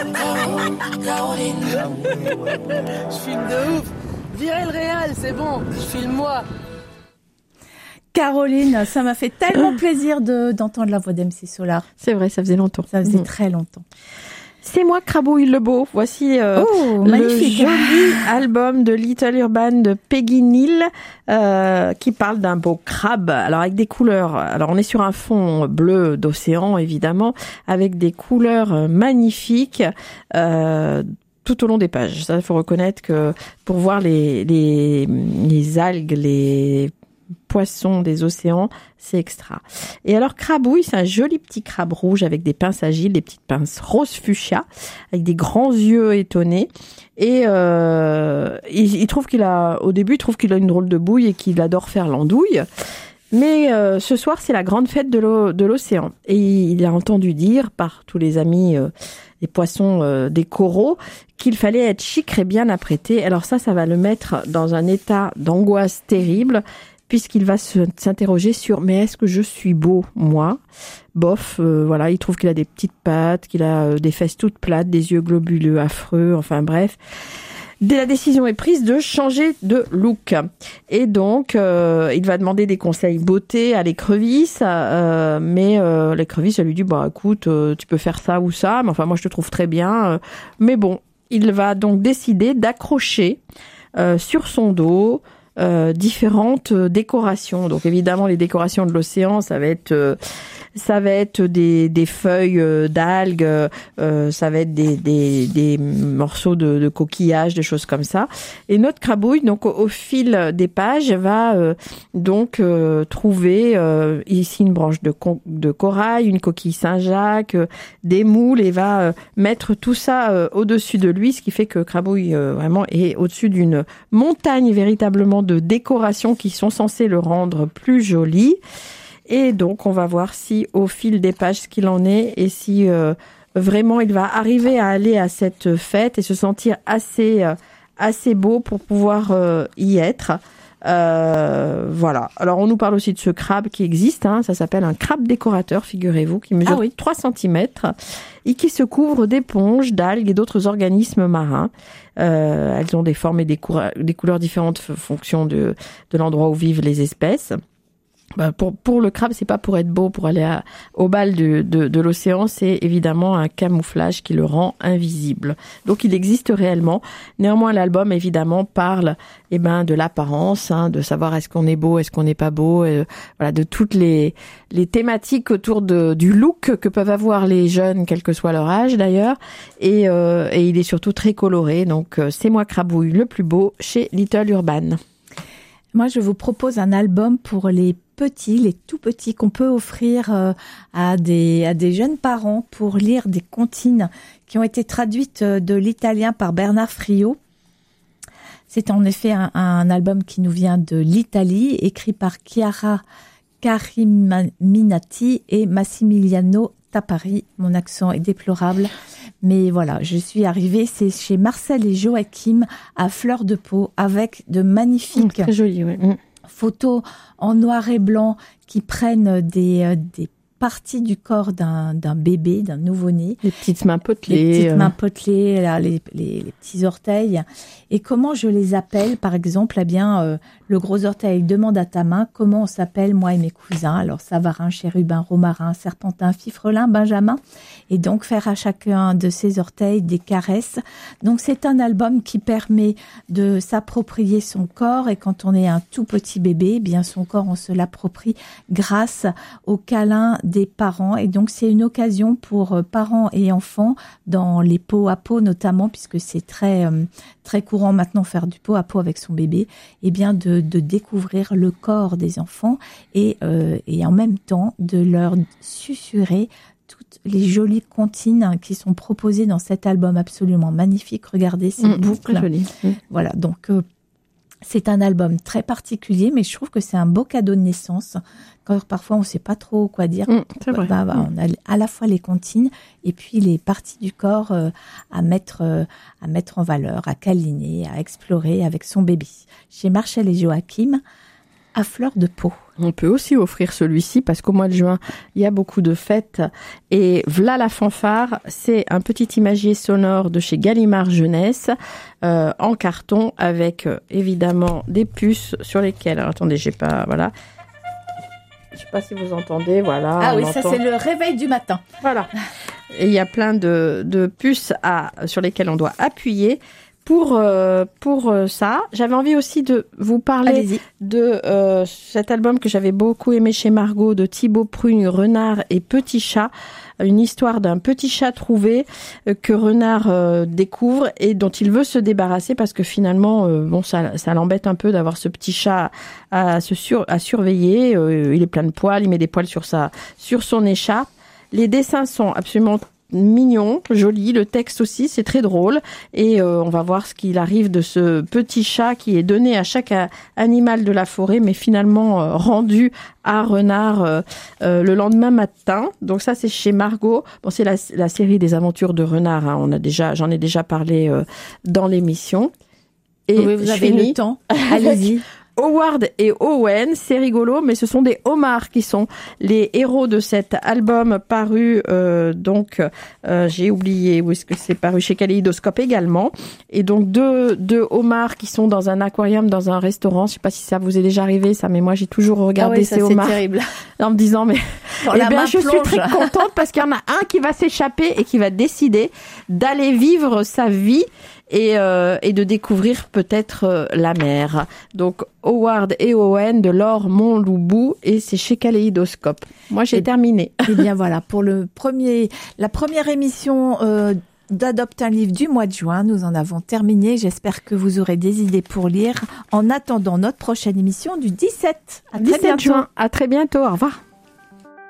Je filme de ouf. Virez le réal, c'est bon. Je filme moi. Caroline, ça m'a fait tellement plaisir d'entendre la voix d'MC Solar. C'est vrai, ça faisait longtemps. Ça faisait très longtemps. C'est moi, Crabouille le Beau. Voici le magnifique. joli album de Little Urban de Peggy Neal qui parle d'un beau crabe. Alors avec des couleurs. Alors on est sur un fond bleu d'océan évidemment, avec des couleurs magnifiques. Tout au long des pages. Ça, il faut reconnaître que pour voir les algues, les poissons des océans, c'est extra. Et alors, Crabouille, c'est un joli petit crabe rouge avec des pinces agiles, des petites pinces rose fuchsia, avec des grands yeux étonnés. Et il trouve au début, il trouve qu'il a une drôle de bouille et qu'il adore faire l'andouille. Mais ce soir, c'est la grande fête de l'océan. Et il a entendu dire par tous les amis des poissons des coraux qu'il fallait être chic et bien apprêté. Alors ça va le mettre dans un état d'angoisse terrible, puisqu'il va s'interroger sur « mais est-ce que je suis beau, moi ?» Bof, voilà, il trouve qu'il a des petites pattes, qu'il a des fesses toutes plates, des yeux globuleux, affreux, enfin bref. La décision est prise de changer de look. Et donc, il va demander des conseils beauté à l'écrevisse, mais l'écrevisse, elle lui dit « bah écoute, tu peux faire ça ou ça, mais enfin moi je te trouve très bien. » Mais bon, il va donc décider d'accrocher sur son dos différentes décorations. Donc évidemment, les décorations de l'océan, ça va être des feuilles d'algues, ça va être des morceaux de coquillages, des choses comme ça. Et notre Crabouille, donc au fil des pages, va trouver ici une branche de corail, une coquille Saint-Jacques, des moules, et va mettre tout ça au-dessus de lui, ce qui fait que Crabouille vraiment est au-dessus d'une montagne véritablement de décorations qui sont censées le rendre plus joli. Et donc, on va voir si, au fil des pages, ce qu'il en est, et si vraiment il va arriver à aller à cette fête et se sentir assez beau pour pouvoir y être. Voilà. Alors, on nous parle aussi de ce crabe qui existe. Ça s'appelle un crabe décorateur, figurez-vous, qui mesure 3 cm et qui se couvre d'éponges, d'algues et d'autres organismes marins. Elles ont des formes et des couleurs différentes en fonction de l'endroit où vivent les espèces. Pour le crabe, c'est pas pour être beau, pour aller au bal de l'océan, c'est évidemment un camouflage qui le rend invisible. Donc il existe réellement. Néanmoins, l'album évidemment parle de l'apparence, de savoir est-ce qu'on est beau, est-ce qu'on n'est pas beau, voilà, de toutes les thématiques autour du look que peuvent avoir les jeunes, quel que soit leur âge d'ailleurs. Et il est surtout très coloré. Donc c'est moi Crabouille le plus beau chez Little Urban. Moi, je vous propose un album pour les tout petits qu'on peut offrir à des jeunes parents pour lire des comptines qui ont été traduites de l'italien par Bernard Friot. C'est en effet un album qui nous vient de l'Italie, écrit par Chiara Cariminati et Massimiliano Tapari. Mon accent est déplorable, mais voilà, je suis arrivée. C'est chez Marcel et Joachim à Fleur de Pau, avec de magnifiques très joli, ouais. photos en noir et blanc qui prennent des parties du corps d'un bébé, d'un nouveau-né. Les petites mains potelées. Les petites mains potelées, là, les petits orteils. Et comment je les appelle, par exemple, le gros orteil demande à ta main comment on s'appelle, moi et mes cousins. Alors, Savarin, Chérubin, Romarin, Serpentin, Fifrelin, Benjamin. Et donc, faire à chacun de ces orteils des caresses. Donc, c'est un album qui permet de s'approprier son corps. Et quand on est un tout petit bébé, eh bien, son corps, on se l'approprie grâce au câlin des parents. Et donc, c'est une occasion pour parents et enfants, dans les pots à pot notamment, puisque c'est très courant maintenant faire du pot à pot avec son bébé, eh bien de découvrir le corps des enfants et en même temps de leur susurrer toutes les jolies comptines qui sont proposées dans cet album absolument magnifique. Regardez ces boucles. Très joli. Voilà, donc c'est un album très particulier, mais je trouve que c'est un beau cadeau de naissance. Quand parfois on ne sait pas trop quoi dire. C'est vrai. On a à la fois les comptines et puis les parties du corps à mettre en valeur, à câliner, à explorer avec son bébé. Chez Marcel et Joachim, à fleur de peau. On peut aussi offrir celui-ci parce qu'au mois de juin, il y a beaucoup de fêtes. Et V'là la fanfare, c'est un petit imagier sonore de chez Gallimard Jeunesse en carton avec évidemment des puces sur lesquelles... Alors, attendez, voilà. Je sais pas si vous entendez, voilà. Ah oui, ça c'est le réveil du matin. Voilà. Et il y a plein de puces sur lesquelles on doit appuyer. Pour ça, j'avais envie aussi de vous parler de cet album que j'avais beaucoup aimé chez Margot, de Thibaut Prugne, Renard et Petit Chat, une histoire d'un petit chat trouvé que Renard découvre et dont il veut se débarrasser parce que finalement, ça l'embête un peu d'avoir ce petit chat à surveiller. Il est plein de poils, il met des poils sur son écharpe. Les dessins sont absolument mignon, joli, le texte aussi, c'est très drôle et on va voir ce qu'il arrive de ce petit chat qui est donné à chaque animal de la forêt mais finalement rendu à Renard le lendemain matin. Donc ça c'est chez Margot. Bon, c'est la série des aventures de Renard, hein. J'en ai déjà parlé dans l'émission. Et oui, vous avez le temps. Allez-y. Howard et Owen, c'est rigolo, mais ce sont des homards qui sont les héros de cet album paru, j'ai oublié où est-ce que c'est paru, chez Kaléidoscope également. Et donc deux homards qui sont dans un aquarium, dans un restaurant. Je sais pas si ça vous est déjà arrivé, ça, mais moi j'ai toujours regardé ces homards. C'est terrible. En me disant, mais je suis très contente parce qu'il y en a un qui va s'échapper et qui va décider d'aller vivre sa vie et de découvrir peut-être la mer. Donc Howard et Owen de Laure Montloubou et c'est chez Kaléidoscope. Moi j'ai terminé. Et bien voilà, pour la première émission d'Adopte un livre du mois de juin, nous en avons terminé. J'espère que vous aurez des idées pour lire en attendant notre prochaine émission du 17. À très bientôt. Juin. À très bientôt. Au revoir.